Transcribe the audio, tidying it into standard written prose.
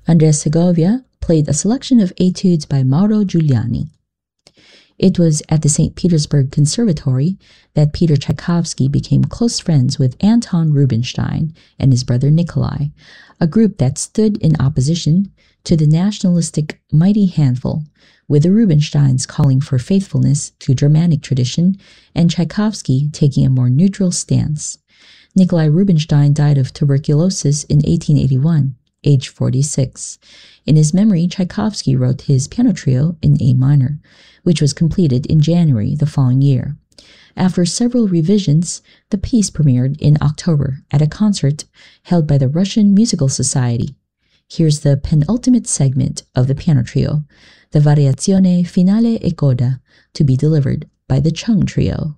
Andrea Segovia played a selection of etudes by Mauro Giuliani. It was at the St. Petersburg Conservatory that Peter Tchaikovsky became close friends with Anton Rubinstein and his brother Nikolai, a group that stood in opposition to the nationalistic Mighty Handful, with the Rubinsteins calling for faithfulness to Germanic tradition and Tchaikovsky taking a more neutral stance. Nikolai Rubinstein died of tuberculosis in 1881, age 46. In his memory, Tchaikovsky wrote his piano trio in A minor, which was completed in January the following year. After several revisions, the piece premiered in October at a concert held by the Russian Musical Society. Here's the penultimate segment of the piano trio, the Variazione Finale e Coda, to be delivered by the Chung Trio.